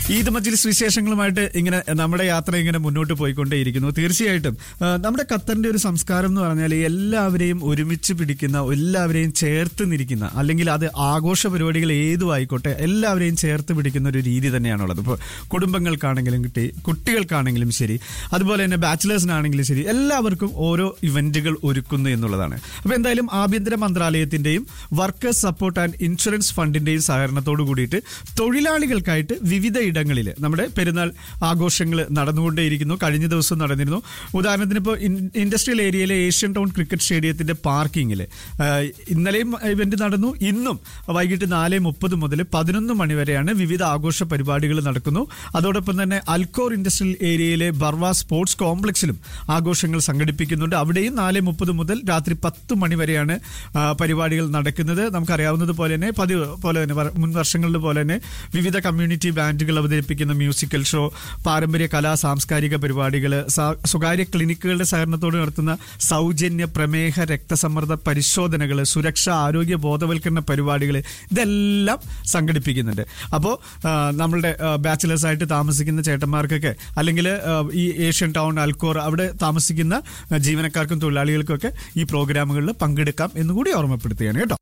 ഈദ് മജ്ലിസ് വിശേഷങ്ങളുമായിട്ട് ഇങ്ങനെ നമ്മുടെ യാത്ര ഇങ്ങനെ മുന്നോട്ട് പോയിക്കൊണ്ടേയിരിക്കുന്നു. തീർച്ചയായിട്ടും നമ്മുടെ ഖത്തറിന്റെ ഒരു സംസ്കാരം എന്ന് പറഞ്ഞാൽ എല്ലാവരെയും ഒരുമിച്ച് പിടിക്കുന്ന, എല്ലാവരെയും ചേർത്ത് നിൽക്കുന്ന, അല്ലെങ്കിൽ അത് ആഘോഷ പരിപാടികൾ ഏതും ആയിക്കോട്ടെ എല്ലാവരെയും ചേർത്ത് പിടിക്കുന്ന ഒരു രീതി തന്നെയാണുള്ളത്. ഇപ്പോൾ കുടുംബങ്ങൾക്കാണെങ്കിലും കുട്ടികൾക്കാണെങ്കിലും ശരി, അതുപോലെ തന്നെ ബാച്ചിലേഴ്സിനാണെങ്കിലും ശരി, എല്ലാവർക്കും ഓരോ ഇവന്റുകൾ ഒരുക്കുന്നു എന്നുള്ളതാണ്. അപ്പൊ എന്തായാലും ആഭ്യന്തര മന്ത്രാലയത്തിന്റെയും വർക്കേഴ്സ് സപ്പോർട്ട് ആൻഡ് ഇൻഷുറൻസ് ഫണ്ടിന്റെയും സഹകരണത്തോട് കൂടിയിട്ട് തൊഴിലാളികൾക്കായിട്ട് വിവിധ ഇടങ്ങളിൽ നമ്മുടെ പെരുന്നാൾ ആഘോഷങ്ങൾ നടന്നുകൊണ്ടേയിരിക്കുന്നു. കഴിഞ്ഞ ദിവസം നടന്നിരുന്നു. ഉദാഹരണത്തിന് ഇപ്പോൾ ഇൻഡസ്ട്രിയൽ ഏരിയയിലെ ഏഷ്യൻ ടൗൺ ക്രിക്കറ്റ് സ്റ്റേഡിയത്തിന്റെ പാർക്കിങ്ങിൽ ഇന്നലെയും ഇവന്റ് നടന്നു. ഇന്നും വൈകിട്ട് 4:30 മുതൽ 11 മണി വരെയാണ് വിവിധ ആഘോഷ പരിപാടികൾ നടക്കുന്നു. അതോടൊപ്പം തന്നെ അൽക്കോർ ഇൻഡസ്ട്രിയൽ ഏരിയയിലെ ബർവ സ്പോർട്സ് കോംപ്ലക്സിലും ആഘോഷങ്ങൾ സംഘടിപ്പിക്കുന്നുണ്ട്. അവിടെയും 4:30 മുതൽ രാത്രി 10 മണി വരെയാണ് പരിപാടികൾ നടക്കുന്നത്. നമുക്കറിയാവുന്നത് പോലെ തന്നെ പതിവ് പോലെ തന്നെ മുൻ വർഷങ്ങളിലെ പോലെ തന്നെ വിവിധ കമ്മ്യൂണിറ്റി ബാൻഡുകൾ അവതരിപ്പിക്കുന്ന മ്യൂസിക്കൽ ഷോ, പാരമ്പര്യ കലാ സാംസ്കാരിക പരിപാടികൾ, സ്വകാര്യ ക്ലിനിക്കുകളുടെ സഹകരണത്തോടെ നടത്തുന്ന സൗജന്യ പ്രമേഹ രക്തസമ്മർദ്ദ പരിശോധനകൾ, സുരക്ഷ ആരോഗ്യ ബോധവൽക്കരണ പരിപാടികൾ, ഇതെല്ലാം സംഘടിപ്പിക്കുന്നുണ്ട്. അപ്പോൾ നമ്മളുടെ ബാച്ചിലേഴ്സ് ആയിട്ട് താമസിക്കുന്ന ചേട്ടന്മാർക്കൊക്കെ, അല്ലെങ്കിൽ ഈ ഏഷ്യൻ ടൗൺ അൽക്കോർ അവിടെ താമസിക്കുന്ന ജീവനക്കാർക്കും തൊഴിലാളികൾക്കും ഒക്കെ ഈ പ്രോഗ്രാമുകളിൽ പങ്കെടുക്കാം എന്നുകൂടി ഓർമ്മപ്പെടുത്തുകയാണ് കേട്ടോ.